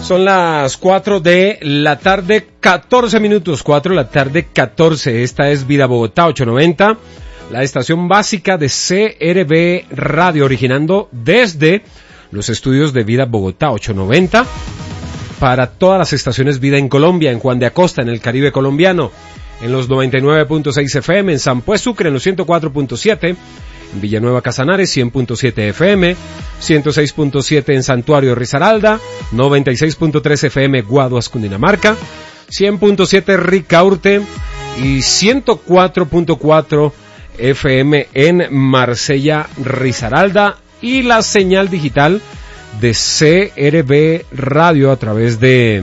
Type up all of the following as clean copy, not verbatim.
Son las 4 de la tarde, 14 minutos, 4 de la tarde, 14. Esta es Vida Bogotá 890, la estación básica de CRB Radio, originando desde los estudios de Vida Bogotá 890 para todas las estaciones Vida en Colombia, en Juan de Acosta, en el Caribe colombiano, en los 99.6 FM, en San Pues Sucre, en los 104.7, en Villanueva Casanares, 100.7 FM, 106.7 en Santuario Risaralda, 96.3 FM Guaduas, Cundinamarca, 100.7 Ricaurte y 104.4 FM en Marsella, Risaralda, y la señal digital de CRB Radio a través de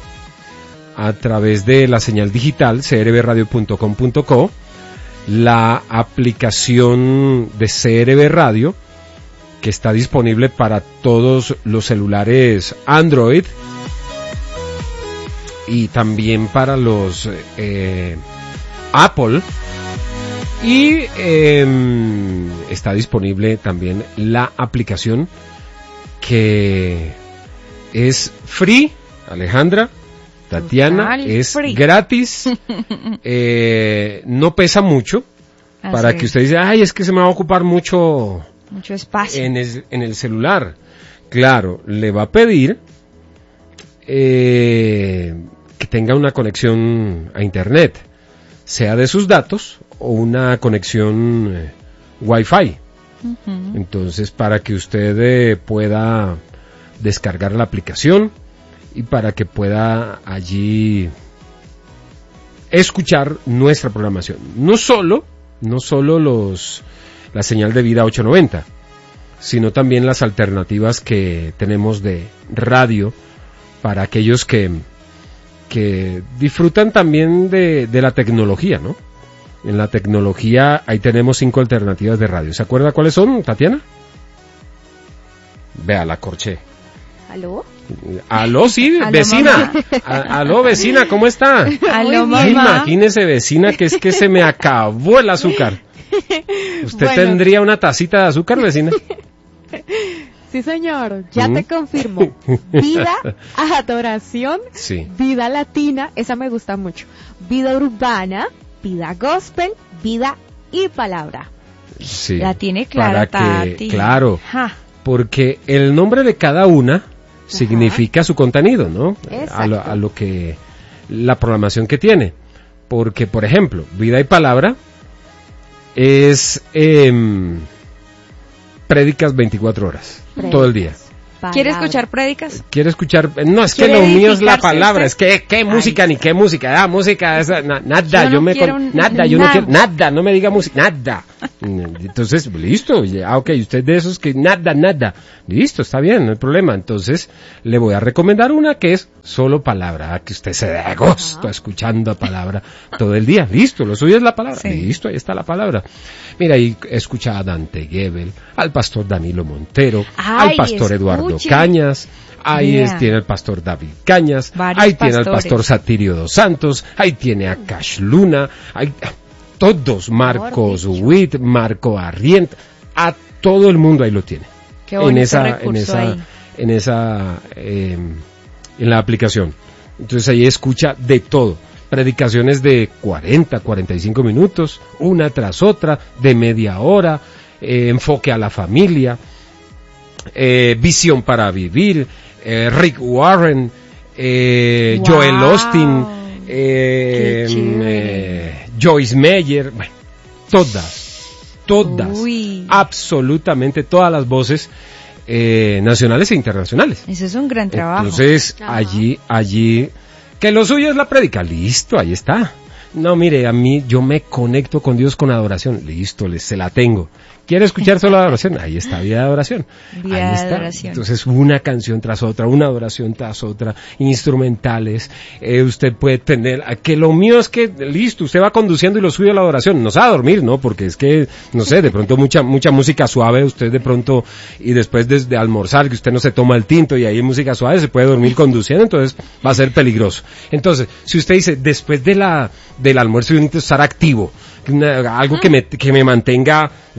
la señal digital crbradio.com.co, la aplicación de CRB Radio que está disponible para todos los celulares Android y también para los Apple, y está disponible también la aplicación que es free, Alejandra, Tatiana, es free, gratis, no pesa mucho. Así para que usted diga, ay, es que se me va a ocupar mucho espacio en el celular. Claro, le va a pedir que tenga una conexión a internet, sea de sus datos o una conexión Wi-Fi. Uh-huh. Entonces, para que usted pueda descargar la aplicación y para que pueda allí escuchar nuestra programación. No solo la señal de Vida 890, sino también las alternativas que tenemos de radio para aquellos que disfrutan también de la tecnología, ¿no? En la tecnología ahí tenemos 5 alternativas de radio. ¿Se acuerda cuáles son, Tatiana? Vea, la corché. ¿Aló? Aló, sí, ¿aló, vecina? Aló, vecina, ¿cómo está? Aló, mamá. Imagínese, vecina, que es que se me acabó el azúcar. ¿Usted tendría una tacita de azúcar, vecina? Sí, señor, ya te confirmo. Vida, adoración, sí. Vida latina, esa me gusta mucho. Vida urbana, vida gospel, vida y palabra. Sí. La tiene clara, Tati. Claro, porque el nombre de cada una significa su contenido, ¿no? A lo que la programación que tiene. Porque, por ejemplo, Vida y Palabra es prédicas 24 horas, todo el día. ¿Quiere escuchar prédicas? ¿Quiere escuchar? No, es que lo mío es la palabra, es que qué música ni qué música, música esa, nada, yo no quiero nada, no me diga música, nada. Entonces, listo, ok, usted de esos que nada, listo, está bien, no hay problema. Entonces, le voy a recomendar una que es solo palabra, que usted se dé gusto escuchando palabra todo el día, listo, lo suyo es la palabra, sí. Listo, ahí está la palabra. Mira, ahí escucha a Dante Gebel, al pastor Danilo Montero, al pastor Eduardo Cañas, ahí tiene el pastor David Cañas, ahí tiene al pastor Satirio dos Santos, ahí tiene a Cash Luna, hay todos, Marcos Witt, Marco Arrient, a todo el mundo ahí lo tiene. Qué bonito recurso ahí. En la aplicación. Entonces ahí escucha de todo. Predicaciones de 40, 45 minutos, una tras otra, de media hora, enfoque a la familia, visión para vivir, Rick Warren, Joel Austin, Joyce Meyer, bueno, todas, absolutamente todas las voces nacionales e internacionales. Eso es un gran trabajo. Entonces, allí, que lo suyo es la prédica, listo, ahí está. No, mire, a mí, yo me conecto con Dios con adoración, listo, se la tengo. ¿Quiere escuchar solo adoración? Ahí está, Vida de Adoración. Vida de Adoración. Entonces, una canción tras otra, una adoración tras otra, instrumentales. Usted puede tener, que lo mío es que, listo, usted va conduciendo y lo sube a la adoración. No se va a dormir, ¿no? Porque es que, no sé, de pronto mucha música suave, usted de pronto, y después de almorzar, que usted no se toma el tinto y ahí hay música suave, se puede dormir conduciendo, entonces va a ser peligroso. Entonces, si usted dice, después del almuerzo yo necesito estar activo, algo que me mantenga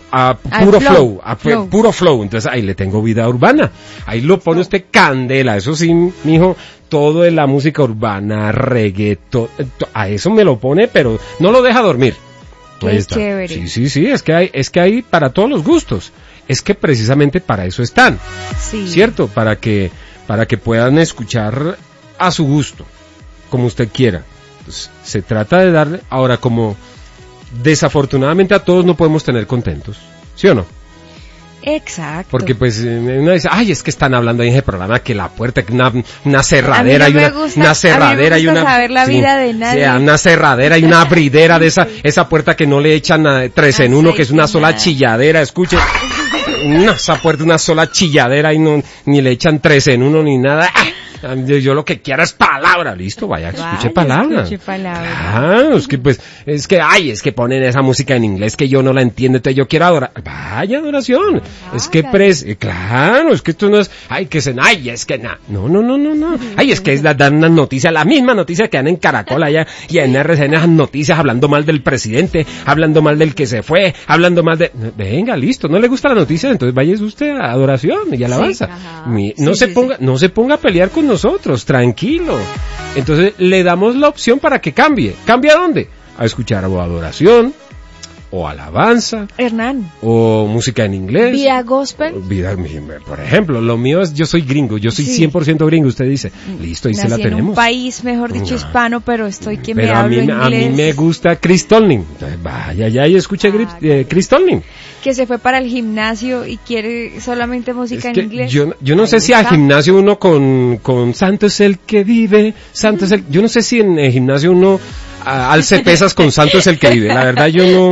puro flow. Entonces ahí le tengo vida urbana. Ahí lo pone usted candela. Eso sí, mijo, todo de la música urbana, reggaetón, a eso me lo pone, pero no lo deja dormir. Ahí está. Chévere. Sí, es que hay para todos los gustos. Es que precisamente para eso están. Sí. ¿Cierto? Para que puedan escuchar a su gusto, como usted quiera. Entonces, se trata de darle, ahora como desafortunadamente a todos no podemos tener contentos, ¿sí o no? Exacto. Porque pues uno dice, ay, es que están hablando ahí en ese programa que la puerta, que una cerradera y una cerradera y una saber la vida de nadie. Sí, una cerradera y una abridera de esa puerta que no le echan 3 en 1, que es una sola chilladera, escuche. Esa puerta una sola chilladera y no ni le echan 3 en 1 ni nada. Yo lo que quiero es palabra, listo, vaya, escuche palabra. Claro, es que ponen esa música en inglés que yo no la entiendo, entonces yo quiero adorar. Vaya adoración. Es que claro, es que esto no es, es que no. Ay, es que dan unas noticias, la misma noticia que dan en Caracol allá y en RCN, esas noticias hablando mal del presidente, hablando mal del que se fue, hablando mal de, venga, listo, no le gusta la noticia, entonces vaya usted a adoración y alabanza. No se ponga a pelear con nosotros, tranquilo. Entonces le damos la opción para que cambie. ¿Cambia a dónde? A escuchar o adoración, o alabanza, Hernán, o música en inglés, vida gospel, por ejemplo. Lo mío es, yo soy gringo, yo soy 100% gringo. Usted dice, listo, ahí se la tenemos. En un país, mejor dicho, hispano, pero estoy que me hablo inglés. A mí me gusta Chris Tomlin. Vaya y escuche Chris Tomlin. Que se fue para el gimnasio y quiere solamente música en inglés. Yo no sé si al gimnasio uno con Santo es el que vive, Santo es el... Yo no sé si en el gimnasio uno alce pesas con Santo es el que vive. La verdad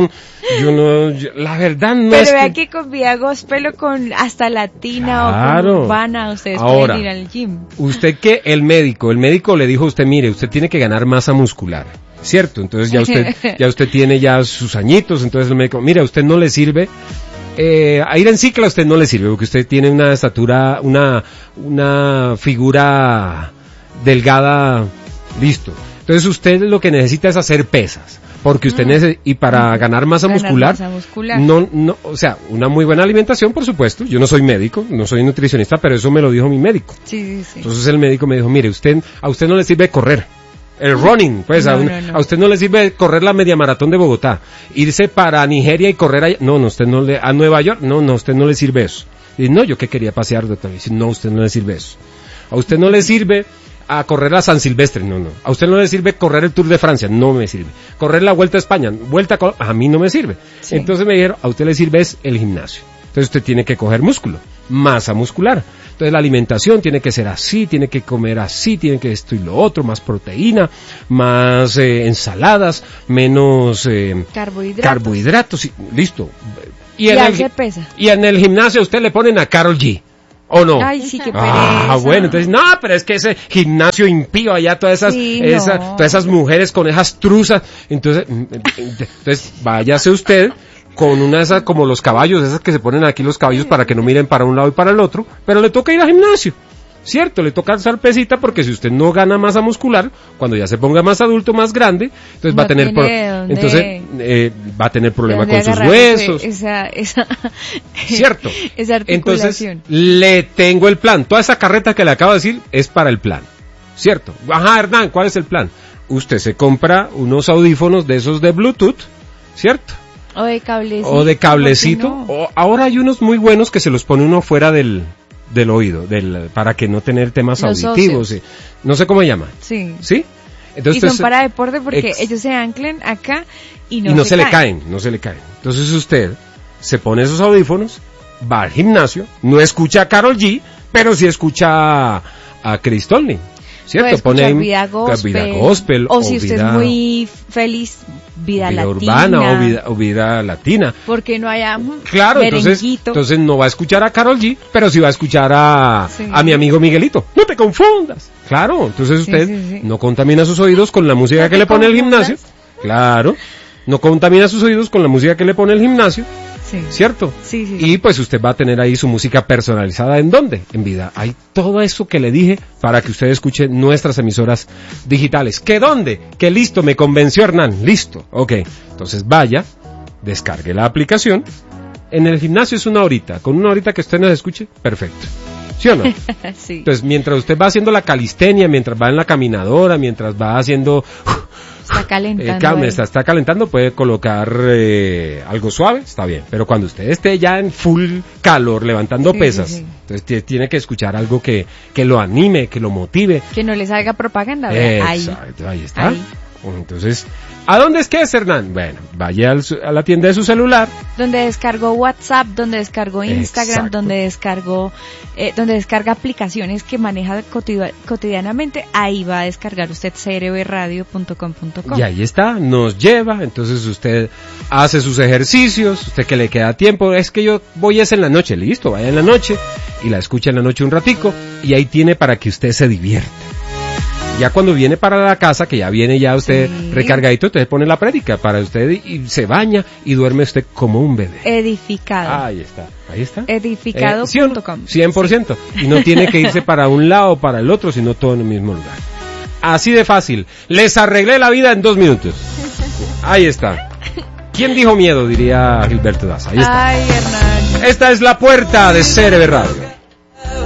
la verdad no pero es vea que con vida gospel o con hasta latina claro. O con urbana ustedes ahora, pueden ir al gym. Usted que el médico le dijo a usted, mire, usted tiene que ganar masa muscular, ¿cierto? Entonces ya usted tiene ya sus añitos, entonces el médico, mire, a usted no le sirve a ir en cicla, a usted no le sirve porque usted tiene una estatura, una figura delgada, listo. Entonces usted lo que necesita es hacer pesas, porque usted y para ganar masa muscular, no, o sea, una muy buena alimentación, por supuesto. Yo no soy médico, no soy nutricionista, pero eso me lo dijo mi médico. Sí. Entonces el médico me dijo, mire, a usted no le sirve correr. El running, pues a usted no le sirve correr la media maratón de Bogotá, irse para Nigeria y correr allá, a Nueva York, a usted no le sirve eso. Y no, yo que quería pasear, doctor, y no, a usted no le sirve eso. A usted no le sirve a correr a San Silvestre, no. A usted no le sirve correr el Tour de Francia, no me sirve. Correr la Vuelta a España, a mí no me sirve. Sí. Entonces me dijeron, a usted le sirve es el gimnasio. Entonces usted tiene que coger músculo, masa muscular. Entonces la alimentación tiene que ser así, tiene que comer así, tiene que esto y lo otro, más proteína, más ensaladas, menos carbohidratos, y, listo. Y en el gimnasio usted le ponen a Karol G. ¿O no? Ay, sí, qué pereza. Bueno, entonces, no, pero es que ese gimnasio impío allá, todas esas mujeres con esas truzas, entonces váyase usted con una de esas, como los caballos, esas que se ponen aquí los caballos para que no miren para un lado y para el otro, pero le toca ir al gimnasio. Cierto, le toca alzar pesita porque si usted no gana masa muscular, cuando ya se ponga más adulto, más grande, entonces va a tener problema con sus huesos. Cierto. Esa articulación. Entonces, le tengo el plan. Toda esa carreta que le acabo de decir es para el plan. Cierto. Ajá, Hernán, ¿cuál es el plan? Usted se compra unos audífonos de esos de Bluetooth, ¿cierto? O de cablecito. O de cablecito. No? Ahora hay unos muy buenos que se los pone uno fuera del oído, para que no tener temas los auditivos. Sí. No sé cómo se llaman. Sí. ¿Sí? Entonces, y son para deporte porque ellos se anclan acá y no se le caen. Entonces usted se pone esos audífonos, va al gimnasio, no escucha a Karol G, pero sí escucha a Chris Tomlin. ¿Cierto? Pone vida gospel o si usted es muy feliz, vida latina urbana o vida latina, porque no haya claro, entonces no va a escuchar a Karol G, pero sí va a escuchar a mi amigo Miguelito. No te confundas. Claro, entonces usted no contamina sus oídos con la música que le pone el gimnasio. Claro, no contamina sus oídos con la música que le pone el gimnasio. Sí. ¿Cierto? Sí. Y pues usted va a tener ahí su música personalizada. ¿En dónde? En Vida. Hay todo eso que le dije para que usted escuche nuestras emisoras digitales. ¿Qué dónde? Que listo, me convenció Hernán. Listo. Ok. Entonces vaya, descargue la aplicación En el gimnasio es 1 horita. Con 1 horita que usted nos escuche, perfecto. ¿Sí o no? Sí. Entonces, mientras usted va haciendo la calistenia, mientras va en la caminadora, mientras va haciendo... Está calentando. Está calentando, puede colocar algo suave, está bien. Pero cuando usted esté ya en full calor, levantando pesas, entonces tiene que escuchar algo que lo anime, que lo motive. Que no le salga propaganda. Exacto, ahí está. Ahí. Entonces, ¿a dónde es que es, Hernán? Bueno, vaya a la tienda de su celular. Donde descargó WhatsApp, donde descargó Instagram, Exacto. donde descarga aplicaciones que maneja cotidianamente, ahí va a descargar usted crbradio.com.co. Y ahí está, nos lleva, entonces usted hace sus ejercicios, usted que le queda tiempo, es que yo voy en la noche, listo, vaya en la noche y la escucha en la noche un ratico y ahí tiene para que usted se divierta. Ya cuando viene para la casa, que ya viene ya usted recargadito, entonces pone la prédica para usted y se baña y duerme usted como un bebé. Edificado. Ahí está. Edificado.com. 100%. Y no tiene que irse para un lado o para el otro, sino todo en el mismo lugar. Así de fácil. Les arreglé la vida en 2 minutos. Ahí está. ¿Quién dijo miedo? Diría Gilberto Daza. Ahí está. Ay, Hernán. Esta es la puerta de CRB Radio.